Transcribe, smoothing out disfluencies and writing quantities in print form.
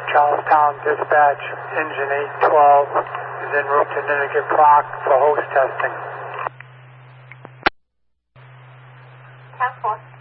Charlestown Dispatch, engine 812 is en route to Ninigat Park for host testing. Task Force.